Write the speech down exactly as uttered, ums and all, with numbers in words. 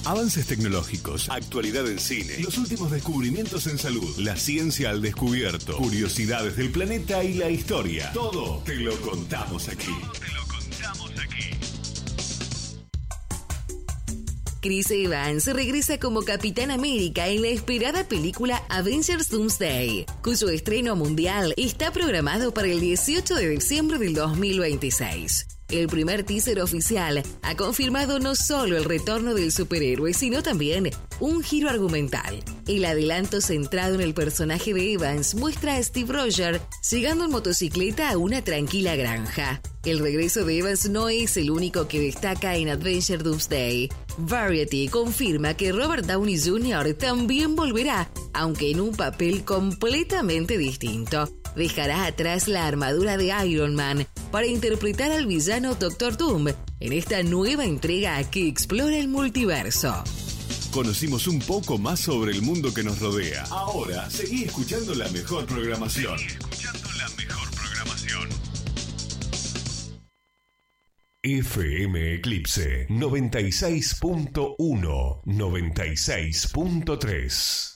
Avances tecnológicos, actualidad en cine, los últimos descubrimientos en salud, la ciencia al descubierto, curiosidades del planeta y la historia. Todo te lo contamos aquí. Todo te lo contamos aquí. Chris Evans regresa como Capitán América en la esperada película Avengers Doomsday, cuyo estreno mundial está programado para el dieciocho de diciembre del dos mil veintiséis. El primer teaser oficial ha confirmado no solo el retorno del superhéroe, sino también un giro argumental. El adelanto centrado en el personaje de Evans muestra a Steve Rogers llegando en motocicleta a una tranquila granja. El regreso de Evans no es el único que destaca en Avengers Doomsday. Variety confirma que Robert Downey junior también volverá, aunque en un papel completamente distinto. Dejará atrás la armadura de Iron Man para interpretar al villano Doctor Doom en esta nueva entrega que explora el multiverso. Conocimos un poco más sobre el mundo que nos rodea. Ahora, seguí escuchando la mejor programación. Seguí escuchando la mejor programación. F M Eclipse noventa y seis punto uno, noventa y seis punto tres.